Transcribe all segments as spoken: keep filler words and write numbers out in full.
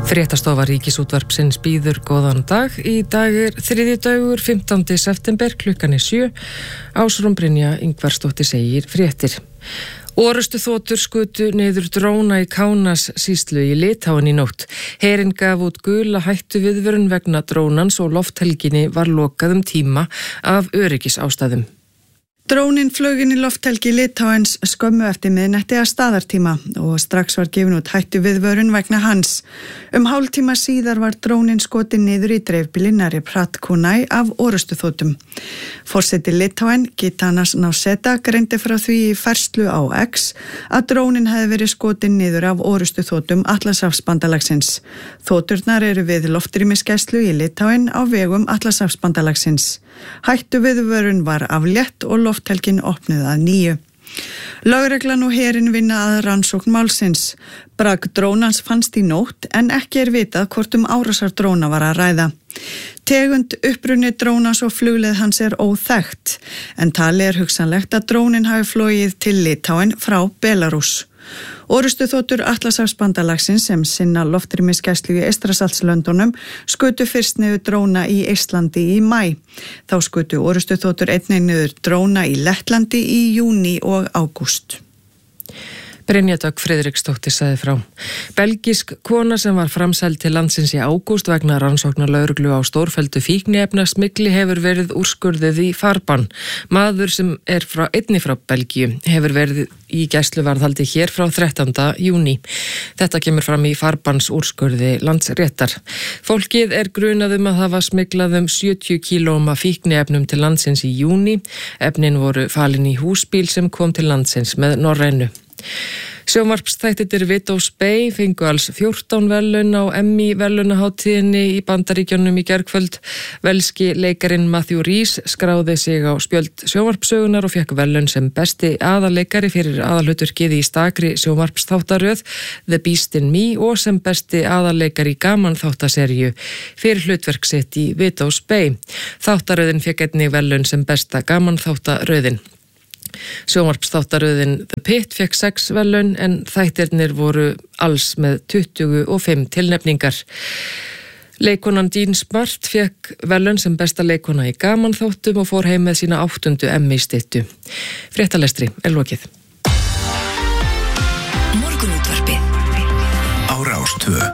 Fréttastofa Ríkisútvarpsins býður góðan dag. Í dag er þriðjudagur, fimmtándi september, klukkan er sjö. Ásrún Brynja Ingvarsdóttir segir fréttir. Orustu þotur skutu niður dróna í Kánassýslu í Litáen í nótt. Herinn gaf út gula hættu viðvörun vegna drónans og lofthelginni var lokað um tíma af öryggisástæðum. Drónin flög inn í lofthelgi Litáens skömmu eftir miðnætti að staðartíma og strax var gefin út hættu viðvörun vegna hans. Um hálftíma síðar var drónin skotin niður í dreifbýli nærri Pratkunai af orustuþotum. Forseti Litáen, Gitanas Nausėda, greindi frá því í færslu á X að drónin hefði verið skotin niður af orustuþotum Atlantshafsbandalagsins. Þoturnar eru við loftrýmisgæslu í Litáen á vegum Atlantshafsbandalagsins. Hættu viðvörun var aflétt og lofthelgin opnuð að nýju. Lögreglan og herinn vinna að rannsókn málsins. Brak drónans fannst í nótt en ekki er vitað hvort um árásar dróna var að ræða. Tegund, uppruni drónans og flugleið hans er óþekkt en talið er hugsanlegt að drónin hafi flogið til Litáen frá Belarús. Orustuþotur Atlantshafsbandalagsins sem sinna loftrýmisgæslu í Eystrasaltslöndunum skutu fyrst niður dróna í Eistlandi í maí. Þá skutu orustuþotur einnig niður dróna í Lettlandi í júní og ágúst. Brynja Dögg Friðriksdóttir sagði frá. Belgísk kona sem var framseld til landsins í ágúst vegna rannsóknar lögreglu á stórfelldu fíkniefnasmygli hefur verið úrskurðið í farbann. Maður sem er frá, einni frá Belgíu hefur verið í gæsluvarðhaldi hér frá þrettánda júní. Þetta kemur fram í farbannsúrskurði Landsréttar. Fólkið er grunað um að hafa smiglað um sjötíu kílóum af fíkniefnum til landsins í júní. Efnin voru falin í húsbíl sem kom til landsins með Norrænu. Sjónvarpsþættirnir Vidós Bay fengu alls fjórtán verðlaun á Emmy verðlaunaháttíðinni í Bandaríkjunum í gærkvöld. Velski leikarinn Matthew Rhys skráði sig á spjöld sjónvarpsögunar og fékk verðlaun sem besti aðalleikari fyrir aðalhlutverkið í stakri sjónvarpsþáttaröð The Beast in Me og sem besti aðalleikari í gamanþáttaserju fyrir hlutverk sitt í Vidós Bay. Þáttaröðin fékk einnig verðlaun sem besta gamanþáttaröðin. Sjónvarpsþáttaröðin The Pit fékk sex verðlaun en þættirnir voru alls með tuttugu og fimm tilnefningar. Leikonan Dean Smart fékk verðlaun sem besta leikona í gamanþáttum og fór heim með sína áttundu Emmy-styttu. Fréttalestri er lokið. Morgunútvarpið á Rás tvö.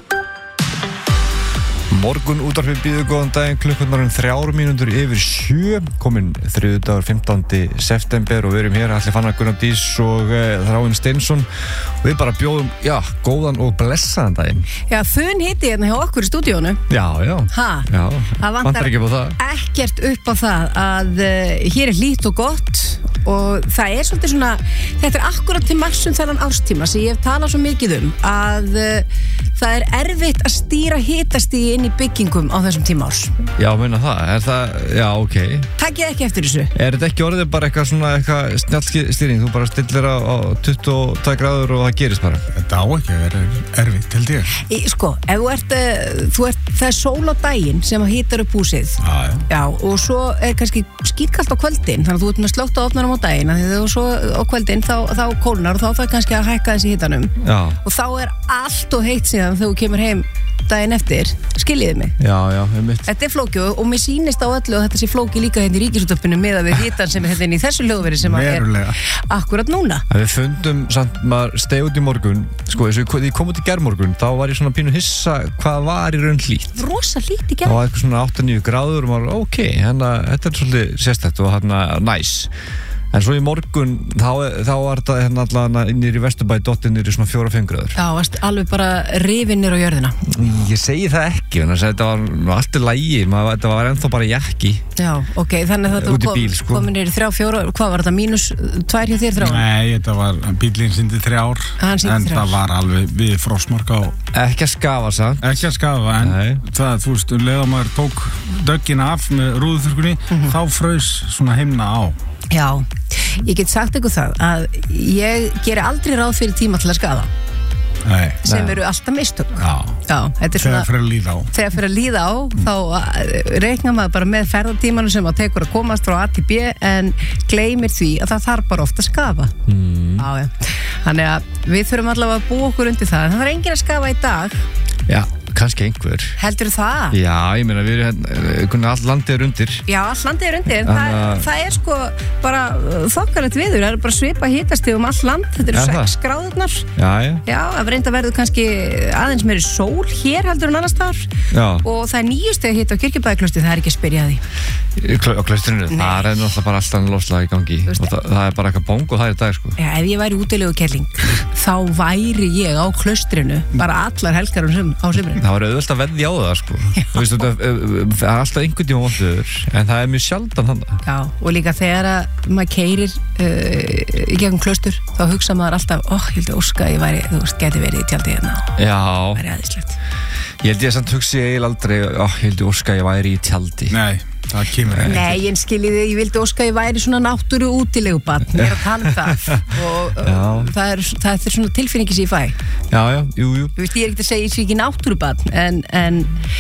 Morgun útvarpið býður góðan daginn, klukkurnar um þrjár mínútur yfir sjö, komin þriðjudagur fimmtándi september og við erum hér Alli Fannar Gunnar Dís og uh, Þráinn Steinsson og við bara bjóðum, já, góðan og blessaðan daginn. Já, þun hitti hérna hjá okkur í stúdíónu. Já, já. Ha? Já, það vantar ekki upp á það. Ekkert upp á það að uh, hér er hlýtt og gott og það er svolítið svona, þetta er akkurat til margs um þennan árstíma sem ég hef talað svo mikið um að uh, það er erfitt að stýra hitastígi inn í byggingum á þessum tíma árs. Já, meina það, er það, já, ok. Takkið ekki eftir þessu. Er þetta ekki orðið bara eitthvað svona, eitthvað snjallstýring, þú bara stillir á, á tuttugu og tvær gráður og það gerist bara? Þetta á ekki að vera erfitt, held ég. Í, sko, ef þú ert, þú ert, það er sól á daginn sem að hítar upp húsið. Já, já. Já, og svo er kannski skítkalt á kvöldin, þannig að þú ert með slökkt á ofnunum á daginn, þegar þú svo á kvöldin þá, þá kólnar og þá það kannski að hækka þessi hitanum. Já. Og þá er allt og heitt síðan þegar þú kemur heim daginn eftir, skiljiði mig. Já, já, einmitt. Þetta er flóki og, og mér sýnist á öllu og þetta sé flóki líka hérna í Ríkisútvarpinu með að við hitan sem er hérna í þessu hljóðveri sem er akkurat núna. Að við fundum samt, maður steig út í morgun, sko, þess að ég kom út í gærmorgun, þá var ég svona pínu hissa hvað var í raun hlýtt. Rosa hlýtt í gær. Það var eitthvað svona átta til níu gráður og maður, ok, hérna, þetta er svolítið sérstætt og hérna, næs. En svo í morgun, þá, þá var þetta hérna allavega innir í Vesturbæ dottið niður í svona fjóra fimm gráður. Já, varst alveg bara rifin niður á jörðina. Ég segi það ekki, en þetta var allt í lagi, maður, þetta var ennþá bara jakki. Já, ok, þannig að þetta kom, sko. komin niður í þrjá, fjóra, hvað var þetta, mínus tvær hjá þér þrjá? Nei, þetta var, bílinn sýndi þrjár, en þrjár. Það var alveg við frostmark á... Ekki að skafa, samt. Ekki að skafa, en Nei. það, þú veist, um leið að maður tók döggina af með rúðuþurrkunni, mm-hmm. þá fraus svona heimna á. Já, ég get sagt ykkur það að ég geri aldrei ráð fyrir tíma til að skafa. Nei, sem nei. eru alltaf mistök. Já, Já þetta er svona, þegar fyrir að líða á. Þegar fyrir að líða á, mm. þá reiknar maður bara með ferðartímanum sem að tekur að komast frá A til B en gleymir því að það þarf bara ofta að skafa. Mm. Já, já. Þannig að við þurfum allavega að búa okkur undir það. Það er enginn að skafa í dag. Já. kannski einhver. Heldur það? Já, ég meina, við erum hérna, all landið er undir. Já, all landið er undir, en það, það er sko bara þokkalegt viður, það er bara svipa hitastig um all land, þetta eru sex gráðurnar. Já, já. Já, það reynda verður kannski aðeins meiri sól hér heldur en annars þar. Já. Og það er níu stiga hiti á Kirkjubæjarklaustri, það er ekki að spyrja því. Á klaustrinu, það er náttúrulega bara alltaf lofslag í gangi og það, það er bara eitthvað bóng og það er í dag, sko. Já, ef ég væri útilegukelling, þá væri ég á klaustrinu bara allar helgar á sumrin. Það var auðvitað að veðja á það, sko. Þú veist, það er alltaf einhvern tíma vondur, en það er mjög sjaldan þannig. Já, og líka þegar að maður keyrir uh, í gegnum klaustur, þá hugsa maður alltaf, ó, oh, ég held að óska ég væri, þú veist, geti verið í tjaldi hérna. Já. Það væri aðeinslegt. Ég held ég samt hugsi eiginlega aldrei, ó, oh, ég held ég óska ég væri í tjaldi. Nei. Það kemur ekki. Nei, en skiljiði, ég vildi óska að ég væri svona náttúru útilegubarn, ég er að tala um það og uh, það, er, það er svona tilfinningi sem ég fæ. Já, já, jú, jú. Þú veist, ég er ekkert að segja ég sé ekki náttúrubarn, en, en,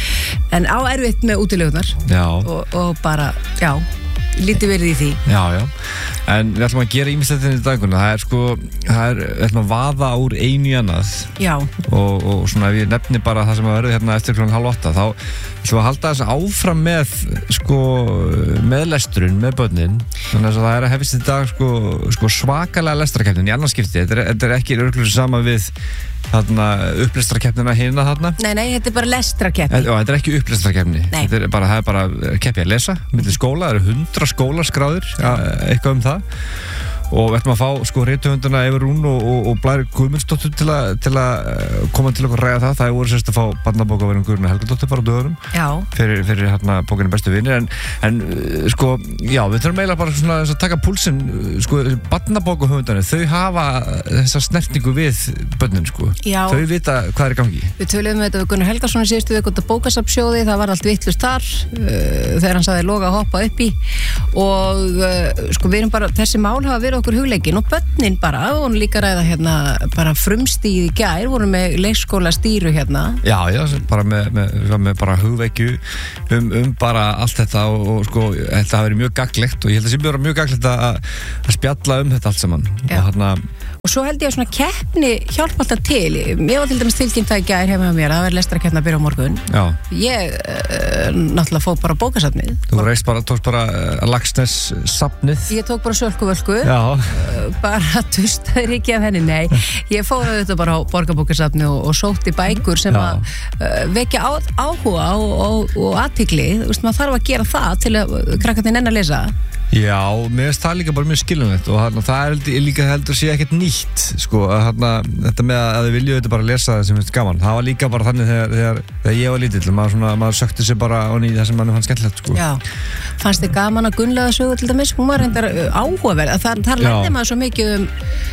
en á erfitt með útilegunar og, og bara, já, lítið verið í því. Já, já, en við ætlum að gera ýmislegt í daguna, það er sko, það er, við ætlum að vaða úr einu í annað. Já. Og, og svona ef ég nefni bara það sem að verður hérna eftir klokkan hálf átta, þá ætlum við að halda þess áfram með, sko, með lesturinn, með börnin, þannig að það er að hefist í dag, sko, sko svakalega lestrarkeppnin í annarskipti, þetta er, þetta er ekki örgulega sama við þarna upplestrarkeppnina hérna þarna. Nei, nei, þetta er bara lestrarkeppni. Já, þetta er ekki upplestrarkeppni. Þetta er bara, það er bara keppi að lesa, milli skóla, það eru hundra skólar skráðir, ja, eitthvað um það. Og við ætlum að fá sko rithöfunduna Eva Rún og, og, og Blær Guðmundsdóttur til að til að koma til okkur að ræða það. Það er voru sérst að fá barnabókaverðin Guðrúnu Helgadóttur bara á dögunum. Já. Fyrir, fyrir hérna bókinu Bestu vinir. En, en sko, já, við þurfum eiginlega bara svona að taka púlsinn, sko, barnabókahöfundarnir, þau hafa þessa snertingu við börnin, sko. Já. Þau vita hvað er í gangi. Við töluðum um þetta við Gunnar Helgason í síðustu viku út af bókasafnssjóði, það var allt vitlaust þar uh, þegar hann sagði loga að hoppa upp í og uh, sko við erum bara, þessi mál hafa verið okkur hugleikin og börnin bara, og hún líka ræða hérna bara frumstíð í gær, voru með leikskóla stýru hérna. Já, já, bara með, með, með bara hugveikju um, um bara allt þetta og, og sko, þetta hafi verið mjög gagnlegt og ég held að það sé bara mjög gagnlegt að, að spjalla um þetta allt saman. Já. Og hérna og svo held ég að svona keppni hjálpa alltaf til. Ég var til dæmis tilkynnt að í gær heima hjá mér að það verið lestrarkeppni að byrja á morgun. Já. Ég uh, náttúrulega fóð bara bókasafnið. Þú reist bara, tókst bara uh, Laxness safnið. Ég tók bara Sölkuvölku. Já. Uh, bara tustaðir ekki af henni, nei. Ég fóð auðvitað bara á borgarbókasafnið og, og sótti bækur sem Já. að uh, vekja á, áhuga og, og, og athygli. Þú veist, maður þarf að gera það til að krakkarnir nenni að lesa. Já, mér finnst það líka bara mjög skiljanlegt og þarna, það er líka heldur sé ekkert nýtt sko, að þarna, þetta með að þið vilju þetta bara lesa það sem finnst gaman, það var líka bara þannig þegar, þegar, þegar ég var lítill, maður, svona, maður sökti sér bara onni í það sem mann fannst skemmtilegt sko. Já, fannst þið gaman að Gunnlauga sögu til dæmis, hún var reyndar áhugaverð, þar, þar lærði maður svo mikið um,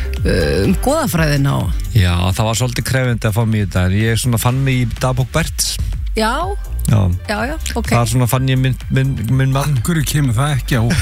um goðafræðina og... Já, það var svolítið krefindi að fá mig í þetta, en ég svona fann mig í dagbók Berts. Já, já, já, já, ok. Það er svona fann ég minn, minn, minn mann. Hverju kemur það ekki á?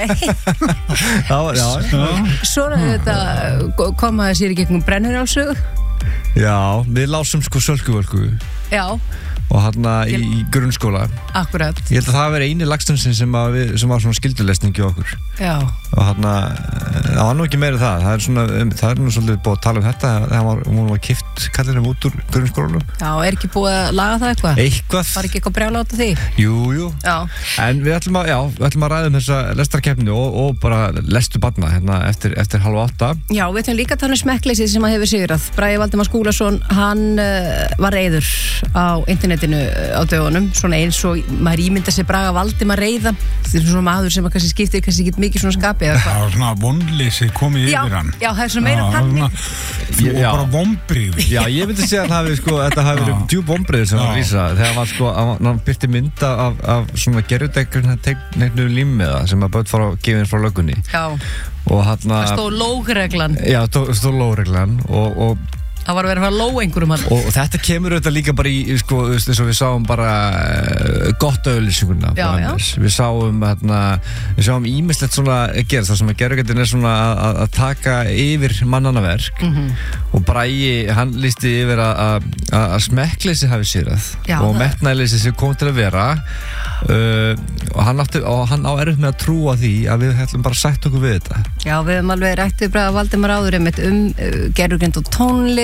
Nei. Já, já, já. Svona þetta komaði sér í gegnum Brennurálsögu. Já, við lásum sko Sölkuvölku. Já. Og hérna í, í grunnskóla. Akkurat. Ég held að það var eini Laxnessinn sem, sem var svona skildulesningi okkur. Já. Og hérna, það var nú ekki meira það. Það er svona, það er nú svolítið búið að tala um þetta. Það var, hún var kipt kallinum út úr grunnskólanum. Já, er ekki búið að laga það eitthvað? Eitthvað. Var ekki eitthvað brjála át af því? Jú, jú. Já. En við ætlum að, já, við ætlum að ræða um þessa lestarkeppni og, og bara lestu barna hérna eftir, eftir halv átta. Já, við ætlum líka að tala um smekkleysið sem að hefur sigrað. Bragi Valdimar Skúlason, hann uh, var reiður á internetinu á dögunum, svona eins og maður ímynda sér Braga Valdimar reiðan. Þetta er svona maður sem að kannski skiptir kannski ekki mikið svona skapi. Það var svona vonleysi komið já, yfir hann. Já, það er svona meira þannig. Þú var bara vombriði. Já, ég myndi segja að hafi, sko, þetta hafi verið djúp vombriði sem hann vísa. Þegar var sko, hann byrti mynda af, af svona gerðudegrun límmiða sem að börn fara að gefa inn frá löggunni. Já. Og hann að... Það stóð lógreglan. Já, stóð lógreglan og, og það var að vera að lóa einhverjum hann. Og þetta kemur auðvitað líka bara í, sko, eins og við sáum bara uh, gott auðlýsinguna. Já, já. Við sáum, hérna, við sáum ímislegt svona gerast, það sem að gerðugettin er svona að, að taka yfir mannanaverk mm-hmm. og Bragi, hann listi yfir að, að, að smekkleysi hafi sérað og metnæleysi sem kom til að vera uh, og hann, átti, og hann á erfitt með að trúa því að við ætlum bara að sætta okkur við þetta. Já, við höfum alveg rætt við Braga Valdimar áður einmitt um uh, gerðugrind og tónlist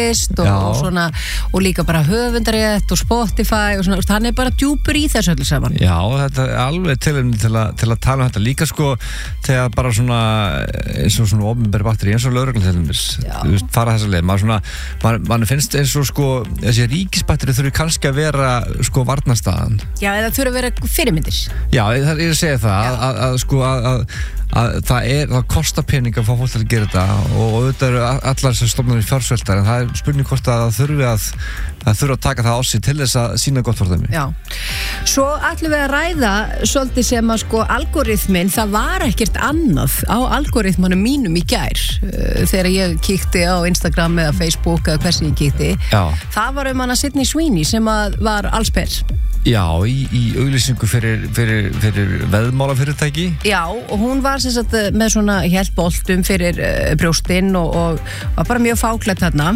tónlist og, og svona, og líka bara höfundarétt og Spotify og svona, hann er bara djúpur í þessu öllu saman. Já, þetta er alveg tilefni til, til að tala um þetta líka sko, þegar bara svona eins og svona opinber batteri, eins og lögreglan til dæmis, þú veist, fara þessa leið, maður svona man, man finnst eins og sko þessi ríkisbatteri þurfi kannski að vera sko varnarstaðan. Já, eða þurfi að vera fyrirmyndir. Já, það er að segja það að, að, að sko að, að að það er, það kostar pening að fá fólk til að gera þetta og auðvitað eru allar sem stofnarnir fjársveltar en það er spurning hvort að það þurfi að það þurfi að taka það á sig til þess að sína gott fordæmi. Já, svo ætlum við að ræða svolítið sem að sko algoritminn, það var ekkert annað á algoritmanum mínum í gær þegar ég kíkti á Instagram eða Facebook eða hversi ég kíkti. Já. Það var um hana Sydney Sweeney sem að var allsber. Já, í, í auglýsingu fyrir, fyrir, fyrir veðmálafyrirtæki. Já, og hún var sem sagt með svona hélt boltum fyrir uh, brjóstinn og, og var bara mjög fáklædd þarna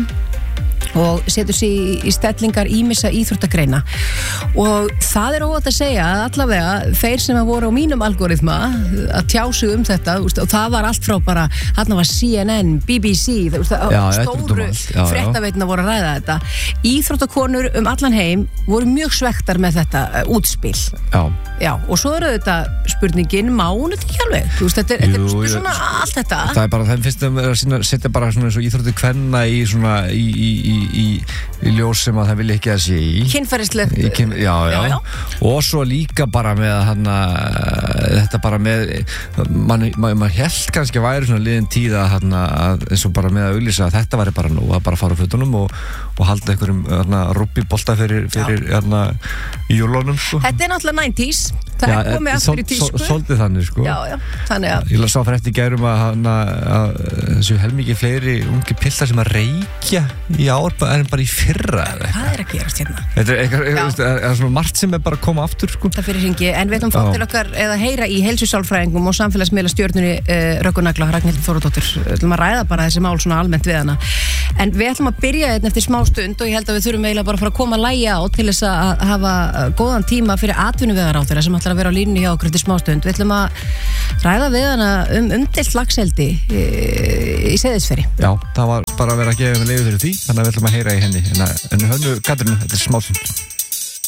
og setur sig í, í stellingar ímissa íþróttagreina og það er óvægt að segja að allavega þeir sem voru á mínum algoritma að tjá sig um þetta og það var allt frá bara, hann var C N N, B B C það, já, stóru fréttaveitna voru að ræða þetta. Íþróttakonur um allan heim voru mjög svektar með þetta uh, útspil. Já. Já, og svo eru þetta spurningin, má hún þetta ekki alveg? Þú veist, þetta er, Jú, þetta er svona ég, allt þetta. Það er bara, þeim finnst þeim að setja bara svona eins og íþróttu kvenna í svona, í, í, í, í, í ljós sem að það vilja ekki að sé í. Kynferðislegt. Kyn, já, já, já, já. Og svo líka bara með hana, þetta bara með, mann man, man held kannski að væri svona liðin tíð að hana, að, eins og bara með að auglýsa að þetta væri bara nú, að bara fara á fötunum og, og halda einhverjum rúbbibolta fyrir, fyrir hana, jólunum, sko. Þetta er náttúrulega nineties. Það er komið aftur í tísku. Svolítið þannig, sko. Já, já, þannig að Ég sá fyrir eftir gærum að, hana, að þessu helmikið fleiri ungi piltar sem að reykja í ár en bara í fyrra. Hvað er að gerast hérna? Þetta er eitthvað, er, er svona margt sem er bara að koma aftur, sko. Það fyrir hringi, en við ætlum fótt til okkar eða heyra í heilsusálfræðingum og samfélagsmiðla stjórnunni uh, Röggunagla, Ragnhildur Þórodóttir. Við ætlum að ræða bara þessi mál svona almennt við hana. En við ætlum að byrja þetta eftir smá stund og ég held að við þurfum eiginlega bara að fara að koma að lægja á til þess að hafa góðan tíma fyrir atvinnuvegaráðherra sem ætlar að vera á línunni hjá okkur eftir smá stund. Við ætlum að ræða við hana um umdeilt laxeldi í, í Seyðisfirði. Já, það var bara að vera að gefa með leyfi fyrir því, þannig að við ætlum að heyra í henni. En Hönnu Katrínu, þetta er smá stund.